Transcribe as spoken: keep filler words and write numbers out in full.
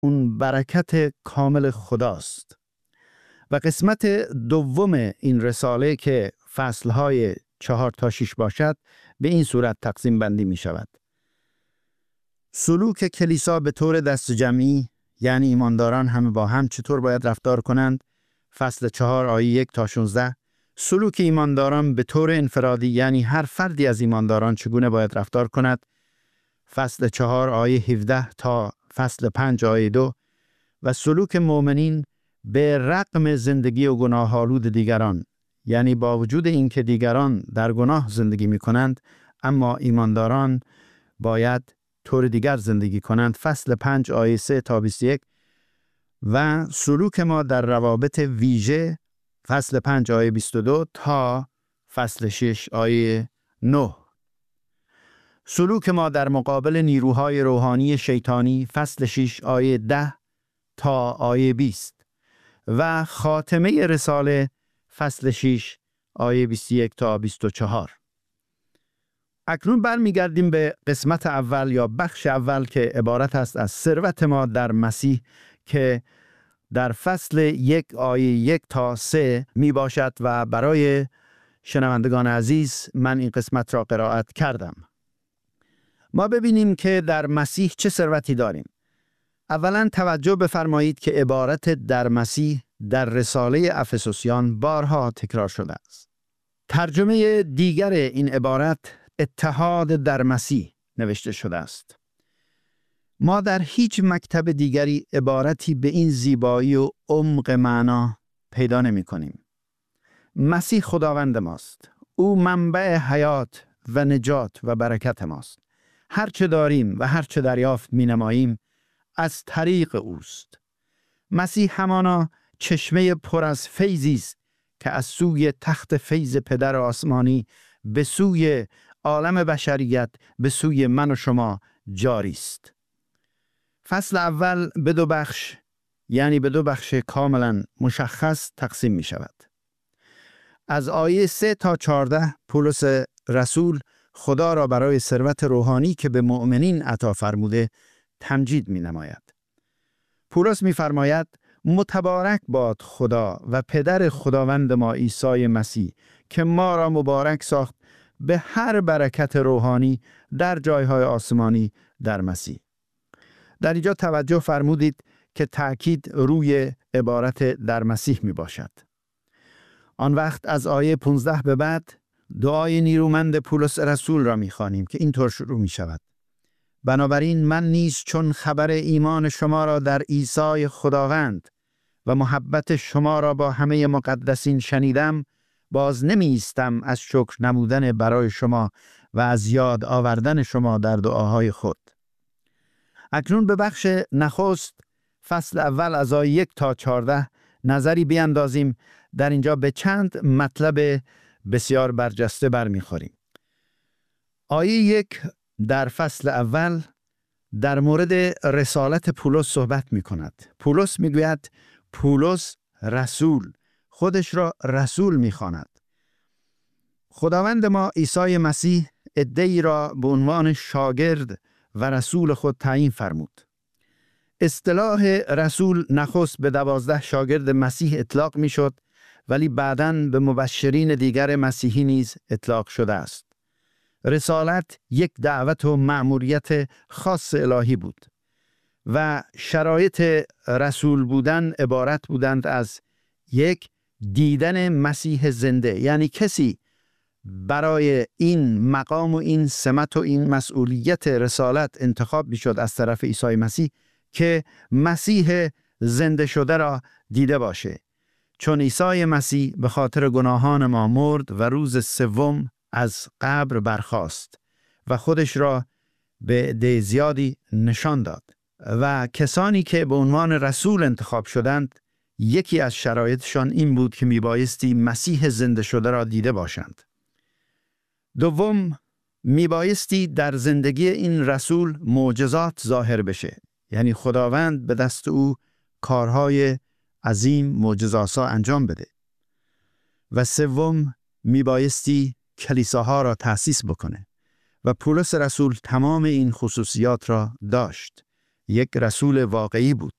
اون برکت کامل خداست. و قسمت دوم این رساله که فصلهای چهار تا شش باشد به این صورت تقسیم بندی می شود. سلوک کلیسا به طور دست جمعی، یعنی ایمانداران همه با هم چطور باید رفتار کنند، فصل چهار آیه یک تا شانزده. سلوک ایمانداران به طور انفرادی، یعنی هر فردی از ایمانداران چگونه باید رفتار کند، فصل چهار آیه هفده تا فصل پنج آیه دو. و سلوک مؤمنین به رغم زندگی و گناه آلود دیگران، یعنی با وجود اینکه دیگران در گناه زندگی می کنند اما ایمانداران باید طور دیگر زندگی کنند، فصل پنج آیه سه تا بیست و یک. و سلوک ما در روابط ویژه، فصل پنج آیه بیست و دو تا فصل شش آیه نه. سلوک ما در مقابل نیروهای روحانی شیطانی، فصل شش آیه ده تا آیه بیست. و خاتمه رساله، فصل شش آیه بیست و یک تا بیست و چهار. اکنون برمیگردیم به قسمت اول یا بخش اول که عبارت است از ثروت ما در مسیح که در فصل یک آیه یک تا سه می باشد و برای شنوندگان عزیز من این قسمت را قرائت کردم. ما ببینیم که در مسیح چه ثروتی داریم. اولا توجه بفرمایید که عبارت در مسیح در رساله افسوسیان بارها تکرار شده است. ترجمه دیگر این عبارت اتحاد در مسیح نوشته شده است. ما در هیچ مکتب دیگری عبارتی به این زیبایی و عمق معنا پیدا نمی کنیم. مسیح خداوند ماست. او منبع حیات و نجات و برکت ماست. هر چه داریم و هر چه دریافت می نماییم از طریق اوست. مسیح همانا چشمه پر از فیضی است که از سوی تخت فیض پدر آسمانی به سوی عالم بشریت، به سوی من و شما جاری است. فصل اول به دو بخش، یعنی به دو بخش کاملا مشخص تقسیم می شود. از آیه سه تا چهارده پولس رسول خدا را برای ثروت روحانی که به مؤمنین عطا فرموده تمجید می نماید. پولس می فرماید متبارک باد خدا و پدر خداوند ما عیسی مسیح که ما را مبارک ساخت به هر برکت روحانی در جایهای آسمانی در مسیح. در اینجا توجه فرمودید که تأکید روی عبارت در مسیح می باشد. آن وقت از آیه پانزده به بعد دعای نیرومند پولس رسول را می خوانیم که اینطور شروع می شود. بنابراین من نیز چون خبر ایمان شما را در عیسی خداوند و محبت شما را با همه مقدسین شنیدم، باز نمی ایستم از شکر نمودن برای شما و از یاد آوردن شما در دعاهای خود. اکنون به بخش نخست فصل اول از آیه یک تا چهارده نظری بیندازیم. در اینجا به چند مطلب بسیار برجسته برمیخوریم. آیه یک در فصل اول در مورد رسالت پولس صحبت می کند. پولس می گوید پولس رسول، خودش را رسول می خواند. خداوند ما عیسی مسیح عده‌ای را به عنوان شاگرد و رسول خود تعیین فرمود. اصطلاح رسول نخست به دوازده شاگرد مسیح اطلاق می شد، ولی بعداً به مبشرین دیگر مسیحی نیز اطلاق شده است. رسالت یک دعوت و مأموریت خاص الهی بود و شرایط رسول بودن عبارت بودند از یک، دیدن مسیح زنده، یعنی کسی برای این مقام و این سمت و این مسئولیت رسالت انتخاب می شد از طرف عیسی مسیح که مسیح زنده شده را دیده باشه، چون عیسی مسیح به خاطر گناهان ما مرد و روز سوم از قبر برخاست و خودش را به عده زیادی نشان داد و کسانی که به عنوان رسول انتخاب شدند یکی از شرایطشان این بود که میبایستی مسیح زنده شده را دیده باشند. دوم، میبایستی در زندگی این رسول معجزات ظاهر بشه، یعنی خداوند به دست او کارهای عظیم معجزات‌ها انجام بده. و سوم، میبایستی کلیساها را تأسیس بکنه و پولس رسول تمام این خصوصیات را داشت. یک رسول واقعی بود.